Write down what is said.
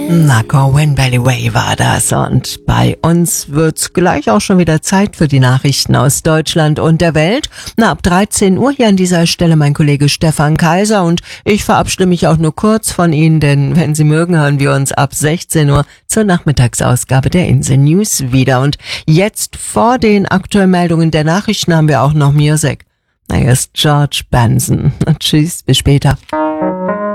Go When Belly Way war das und bei uns wird's gleich auch schon wieder Zeit für die Nachrichten aus Deutschland und der Welt. Ab 13 Uhr hier an dieser Stelle mein Kollege Stefan Kaiser und ich verabschiede mich auch nur kurz von Ihnen, denn wenn Sie mögen, hören wir uns ab 16 Uhr zur Nachmittagsausgabe der Insel News wieder. Und jetzt vor den aktuellen Meldungen der Nachrichten haben wir auch noch Music. Hier ist George Benson. Tschüss, bis später.